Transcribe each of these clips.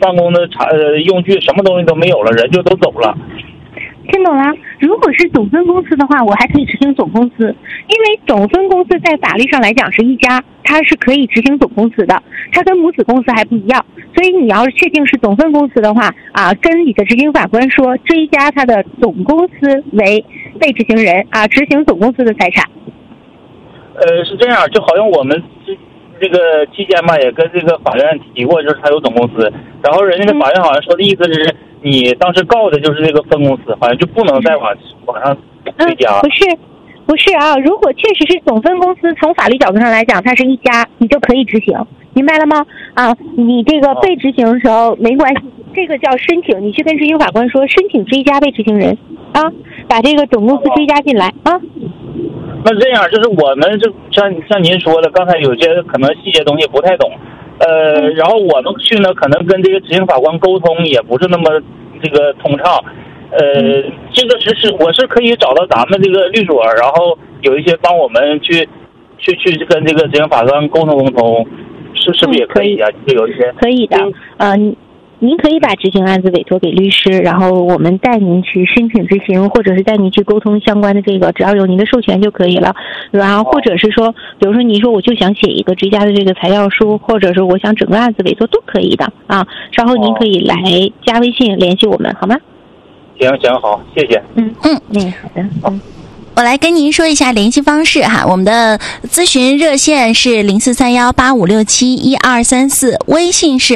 办公的用具什么东西都没有了，人就都走了。 听懂了。如果是总分公司的话，我还可以执行总公司，因为总分公司在法律上来讲是一家，它是可以执行总公司的，它跟母子公司还不一样。所以你要是确定是总分公司的话跟你的执行法官说，这一家它的总公司为被执行人执行总公司的财产。 是这样，就好像我们这个期间吧，也跟这个法院提过，就是他有总公司，然后人家的法院好像说的意思是，你当时告的就是这个分公司，好像就不能再往上追加。 不是如果确实是总分公司，从法律角度上来讲，它是一家，你就可以执行，明白了吗？你这个被执行的时候没关系，这个叫申请，你去跟执行法官说申请追加被执行人把这个总公司追加进来那这样就是我们就像您说的，刚才有些可能细节东西不太懂，然后我们去呢，可能跟这个执行法官沟通也不是那么这个通畅，这个我是可以找到咱们这个律所，然后有一些帮我们去跟这个执行法官沟通，是不是也可以啊？就有一些可以的，您可以把执行案子委托给律师，然后我们带您去申请执行，或者是带您去沟通相关的这个，只要有您的授权就可以了。然后或者是说，比如说你说我就想写一个追加的这个材料书，或者是我想整个案子委托都可以的稍后您可以来加微信联系我们，好吗？ 行好，谢谢。 好的。 我来跟您说一下联系方式哈，我们的咨询热线是043185671234，微信是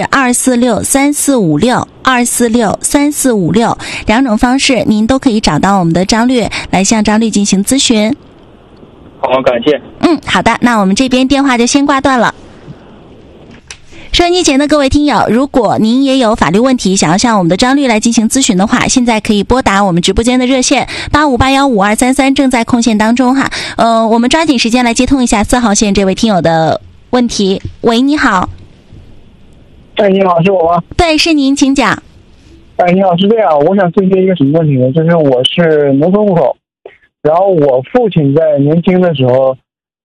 2463456，2463456，两种方式您都可以找到我们的张律，来向张律进行咨询。 好，感谢。 好的，那我们这边电话就先挂断了。收音机前的各位听友，如果您也有法律问题想要向我们的张律来进行咨询的话，现在可以拨打我们直播间的热线85815233，正在空线当中哈。我们抓紧时间来接通一下4号线这位听友的问题。喂，你好。 你好，是我吗？ 对，是您，请讲。 你好，是这样，我想咨询一个什么问题呢？就是我是农村户口，然后我父亲在年轻的时候，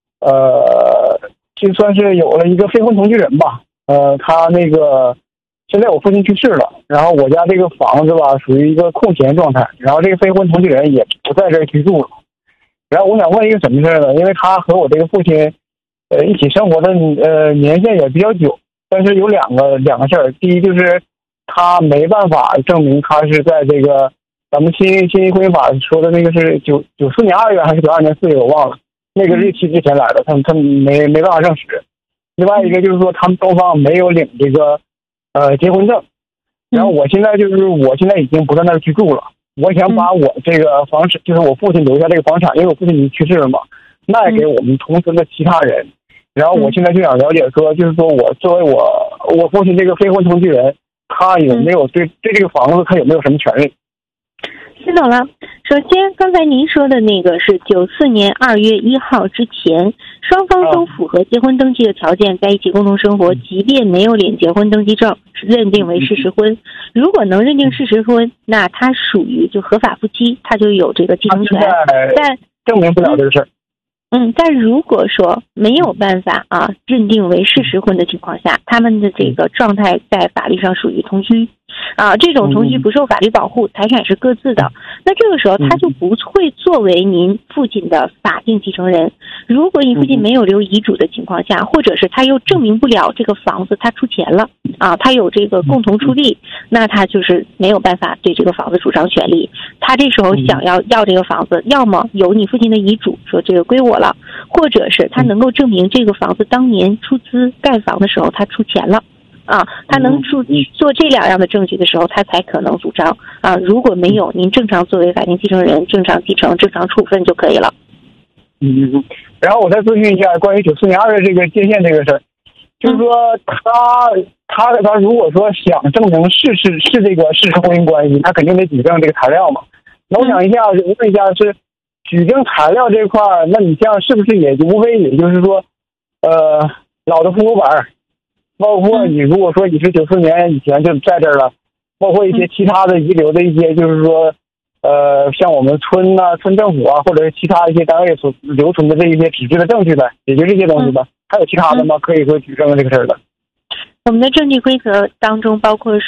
就算是有了一个非婚同居人吧。他现在我父亲去世了，然后我家这个房子吧属于一个空闲状态，然后这个非婚同居人也不在这儿居住了。然后我想问一个什么事呢？因为他和我这个父亲一起生活的年限也比较久，但是有两个事儿。第一就是他没办法证明他是在这个咱们新婚姻法说的那个是94年2月还是92年4月我忘了那个日期之前来的，他没办法证实。另外一个就是说他们双方没有领这个结婚证，然后我现在已经不在那儿居住了，我想把我这个房产，就是我父亲留下这个房产，因为我父亲已经去世了嘛，卖给我们同村的其他人。然后我现在就想了解说，就是说我作为我父亲这个非婚同居人，他有没有对这个房子他有没有什么权利？ 听懂了。首先，刚才您说的那个是94年2月1号之前，双方都符合结婚登记的条件，在一起共同生活，即便没有领结婚登记证，认定为事实婚。如果能认定事实婚，那他属于就合法夫妻，他就有这个继承权。但证明不了这个事儿。 但如果说没有办法认定为事实婚的情况下，他们的这个状态在法律上属于同居这种同居不受法律保护，财产是各自的，那这个时候他就不会作为您父亲的法定继承人。如果你父亲没有留遗嘱的情况下，或者是他又证明不了这个房子他出钱了他有这个共同出力，那他就是没有办法对这个房子主张权利。他这时候想要这个房子，要么有你父亲的遗嘱说这个归我了，或者是他能够证明这个房子当年出资盖房的时候他出钱了他能做这两样的证据的时候，他才可能主张如果没有，您正常作为法定继承人，正常继承、正常处分就可以了。 然后我再咨询一下关于94年2月这个界限这个事儿，就是说他如果说想证明是这个事实婚姻关系，他肯定得举证这个材料嘛。那我想问一下是举证材料这块儿，那你像是不是也无非也就是说老的户口本，包括你如果说你是94年以前就在这儿了，包括一些其他的遗留的一些就是说像我们村政府或者是其他一些单位所留存的这一些纸质的证据呗，也就这些东西吧。还有其他的吗？可以说举证这个事儿的。 我们的证据规则当中包括